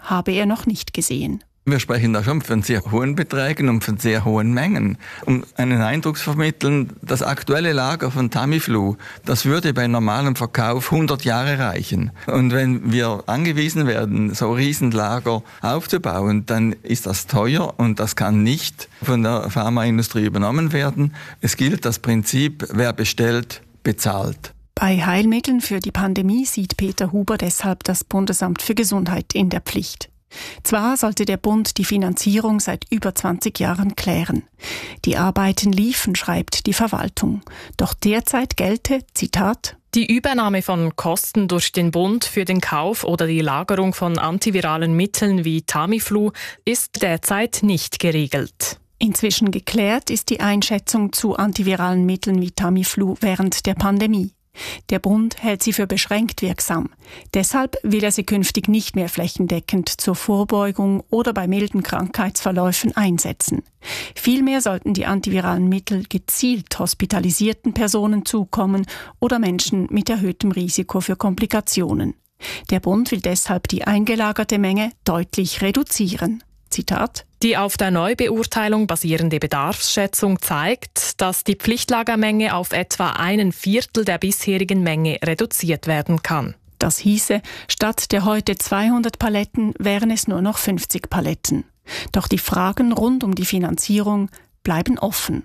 habe er noch nicht gesehen. Wir sprechen da schon von sehr hohen Beträgen und von sehr hohen Mengen. Um einen Eindruck zu vermitteln, das aktuelle Lager von Tamiflu, das würde bei normalem Verkauf 100 Jahre reichen. Und wenn wir angewiesen werden, so Riesenlager aufzubauen, dann ist das teuer und das kann nicht von der Pharmaindustrie übernommen werden. Es gilt das Prinzip, wer bestellt, bezahlt. Bei Heilmitteln für die Pandemie sieht Peter Huber deshalb das Bundesamt für Gesundheit in der Pflicht. Zwar sollte der Bund die Finanzierung seit über 20 Jahren klären. Die Arbeiten liefen, schreibt die Verwaltung. Doch derzeit gelte, Zitat, die Übernahme von Kosten durch den Bund für den Kauf oder die Lagerung von antiviralen Mitteln wie Tamiflu ist derzeit nicht geregelt. Inzwischen geklärt ist die Einschätzung zu antiviralen Mitteln wie Tamiflu während der Pandemie. Der Bund hält sie für beschränkt wirksam. Deshalb will er sie künftig nicht mehr flächendeckend zur Vorbeugung oder bei milden Krankheitsverläufen einsetzen. Vielmehr sollten die antiviralen Mittel gezielt hospitalisierten Personen zukommen oder Menschen mit erhöhtem Risiko für Komplikationen. Der Bund will deshalb die eingelagerte Menge deutlich reduzieren. Zitat: Die auf der Neubeurteilung basierende Bedarfsschätzung zeigt, dass die Pflichtlagermenge auf etwa 1/4 der bisherigen Menge reduziert werden kann. Das hieße, statt der heute 200 Paletten wären es nur noch 50 Paletten. Doch die Fragen rund um die Finanzierung bleiben offen.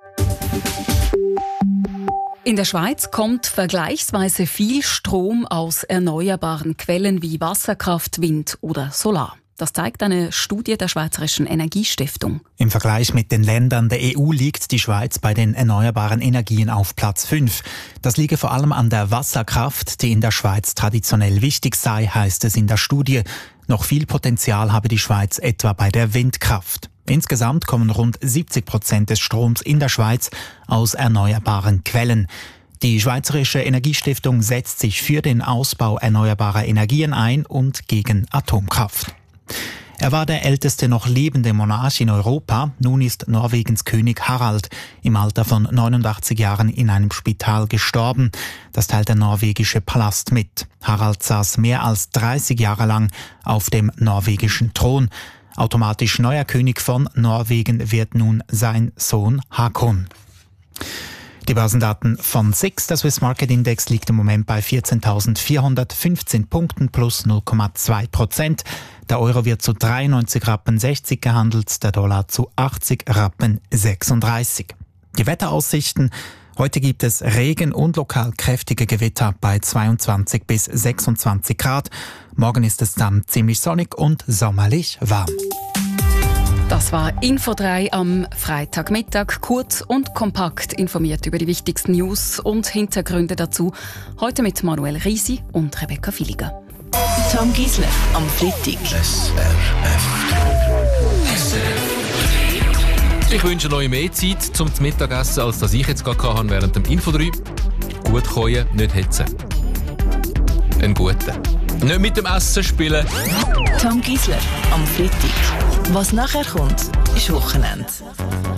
In der Schweiz kommt vergleichsweise viel Strom aus erneuerbaren Quellen wie Wasserkraft, Wind oder Solar. Das zeigt eine Studie der Schweizerischen Energiestiftung. Im Vergleich mit den Ländern der EU liegt die Schweiz bei den erneuerbaren Energien auf Platz 5. Das liege vor allem an der Wasserkraft, die in der Schweiz traditionell wichtig sei, heißt es in der Studie. Noch viel Potenzial habe die Schweiz etwa bei der Windkraft. Insgesamt kommen rund 70% des Stroms in der Schweiz aus erneuerbaren Quellen. Die Schweizerische Energiestiftung setzt sich für den Ausbau erneuerbarer Energien ein und gegen Atomkraft. Er war der älteste noch lebende Monarch in Europa. Nun ist Norwegens König Harald im Alter von 89 Jahren in einem Spital gestorben. Das teilt der norwegische Palast mit. Harald saß mehr als 30 Jahre lang auf dem norwegischen Thron. Automatisch neuer König von Norwegen wird nun sein Sohn Haakon. Die Börsendaten von SIX, der Swiss Market Index, liegt im Moment bei 14.415 Punkten plus 0,2%. Der Euro wird zu 93,60 Rappen gehandelt, der Dollar zu 80,36 Rappen. Die Wetteraussichten: Heute gibt es Regen und lokal kräftige Gewitter bei 22 bis 26 Grad. Morgen ist es dann ziemlich sonnig und sommerlich warm. Das war Info 3 am Freitagmittag. Kurz und kompakt informiert über die wichtigsten News und Hintergründe dazu. Heute mit Manuel Risi und Rebecca Villiger. Tom Gisler am Freitag. Ich wünsche euch mehr Zeit zum Mittagessen, als das ich jetzt gerade hatte während dem Info 3. Gut kochen, nicht hetzen. Einen guten. Nicht mit dem Essen spielen. Tom Gisler am Freitag. Was nachher kommt, ist Wochenende.